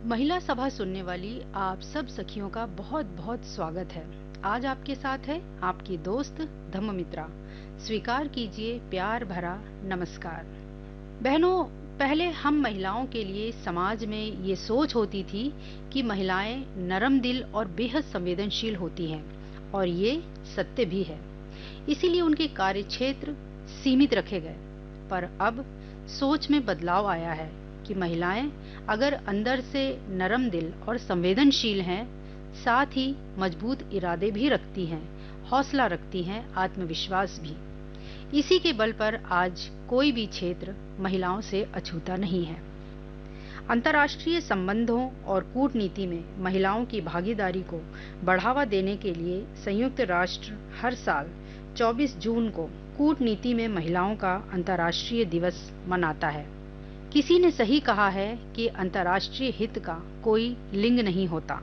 महिला सभा सुनने वाली आप सब सखियों का बहुत बहुत स्वागत है। आज आपके साथ है आपकी दोस्त धम्ममित्रा। स्वीकार कीजिए प्यार भरा नमस्कार। बहनों, पहले हम महिलाओं के लिए समाज में ये सोच होती थी कि महिलाएं नरम दिल और बेहद संवेदनशील होती हैं, और ये सत्य भी है। इसीलिए उनके कार्य क्षेत्र सीमित रखे गए। पर अब सोच में बदलाव आया है कि महिलाएं अगर अंदर से नरम दिल और संवेदनशील हैं, साथ ही मजबूत इरादे भी रखती हैं, हौसला रखती हैं, आत्मविश्वास भी। इसी के बल पर आज कोई भी क्षेत्र महिलाओं से अछूता नहीं है। अंतर्राष्ट्रीय संबंधों और कूटनीति में महिलाओं की भागीदारी को बढ़ावा देने के लिए संयुक्त राष्ट्र हर साल 24 जून को कूटनीति में महिलाओं का अंतर्राष्ट्रीय दिवस मनाता है। किसी ने सही कहा है कि अंतर्राष्ट्रीय हित का कोई लिंग नहीं होता।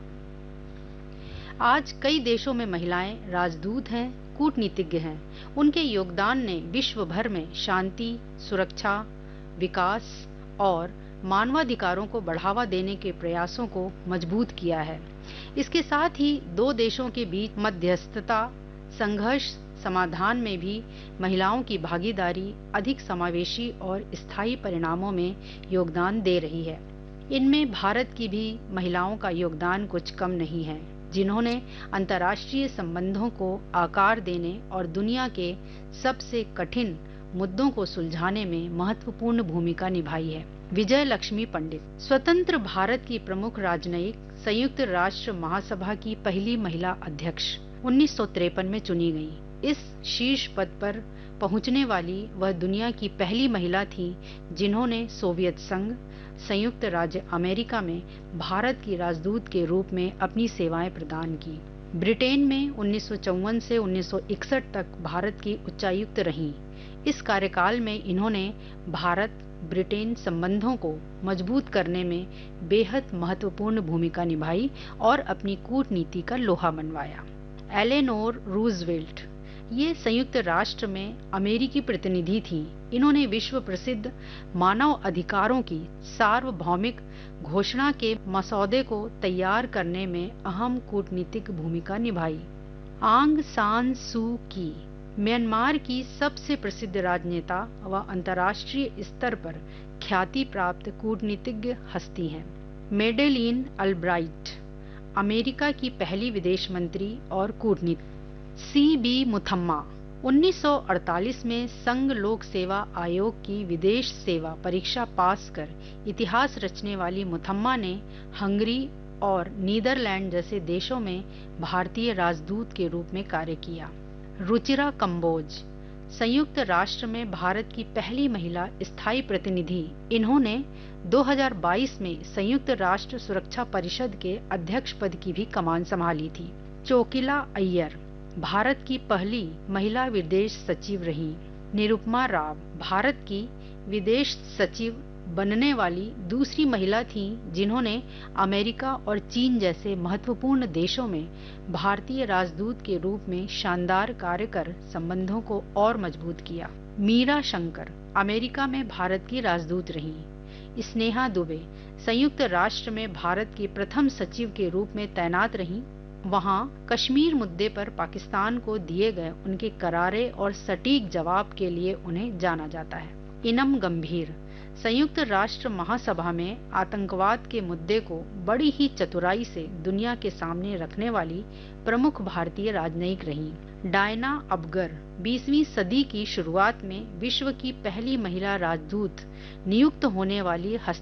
आज कई देशों में महिलाएं राजदूत हैं, कूटनीतिज्ञ हैं। उनके योगदान ने विश्व भर में शांति, सुरक्षा, विकास और मानवाधिकारों को बढ़ावा देने के प्रयासों को मजबूत किया है। इसके साथ ही दो देशों के बीच मध्यस्थता, संघर्ष समाधान में भी महिलाओं की भागीदारी अधिक समावेशी और स्थायी परिणामों में योगदान दे रही है। इनमें भारत की भी महिलाओं का योगदान कुछ कम नहीं है, जिन्होंने अंतर्राष्ट्रीय संबंधों को आकार देने और दुनिया के सबसे कठिन मुद्दों को सुलझाने में महत्वपूर्ण भूमिका निभाई है। विजय लक्ष्मी पंडित स्वतंत्र भारत की प्रमुख राजनयिक, संयुक्त राष्ट्र महासभा की पहली महिला अध्यक्ष 1953 में चुनी गई। इस शीर्ष पद पर पहुंचने वाली वह दुनिया की पहली महिला थी जिन्होंने सोवियत संघ, संयुक्त राज्य अमेरिका में भारत की राजदूत के रूप में अपनी सेवाएं प्रदान की। ब्रिटेन में 1954 से 1961 तक भारत की उच्चायुक्त रहीं। इस कार्यकाल में इन्होंने भारत ब्रिटेन संबंधों को मजबूत करने में बेहद महत्वपूर्ण भूमिका निभाई और अपनी कूटनीति का लोहा मनवाया। एलेनोर रूजवेल्ट ये संयुक्त राष्ट्र में अमेरिकी प्रतिनिधि थीं। इन्होंने विश्व प्रसिद्ध मानव अधिकारों की सार्वभौमिक घोषणा के मसौदे को तैयार करने में अहम कूटनीतिक भूमिका निभाई। आंग सान सू की म्यांमार की सबसे प्रसिद्ध राजनेता व अंतर्राष्ट्रीय स्तर पर ख्याति प्राप्त कूटनीतिज्ञ हस्ती हैं। मेडेलिन अल्ब्राइट अमेरिका की पहली विदेश मंत्री और कूटनीतिक। सी.बी. मुथम्मा 1948 में संघ लोक सेवा आयोग की विदेश सेवा परीक्षा पास कर इतिहास रचने वाली मुथम्मा ने हंगरी और नीदरलैंड जैसे देशों में भारतीय राजदूत के रूप में कार्य किया। रुचिरा कंबोज संयुक्त राष्ट्र में भारत की पहली महिला स्थायी प्रतिनिधि। इन्होंने 2022 में संयुक्त राष्ट्र सुरक्षा परिषद के अध्यक्ष पद की भी कमान संभाली थी। चोकिला अय्यर भारत की पहली महिला विदेश सचिव रहीं। निरुपमा राव भारत की विदेश सचिव बनने वाली दूसरी महिला थीं जिन्होंने अमेरिका और चीन जैसे महत्वपूर्ण देशों में भारतीय राजदूत के रूप में शानदार कार्य कर संबंधों को और मजबूत किया। मीरा शंकर अमेरिका में भारत की राजदूत रहीं। स्नेहा दुबे संयुक्त राष्ट्र में भारत की प्रथम सचिव के रूप में तैनात रहीं। वहां कश्मीर मुद्दे पर पाकिस्तान को दिए गए उनके करारे और सटीक जवाब के लिए उन्हें जाना जाता है। इनम गंभीर संयुक्त राष्ट्र महासभा में आतंकवाद के मुद्दे को बड़ी ही चतुराई से दुनिया के सामने रखने वाली प्रमुख भारतीय राजनयिक रहीं। डायना अबगर 20वीं सदी की शुरुआत में विश्व की पहली महिला राजदूत नियुक्त होने वाली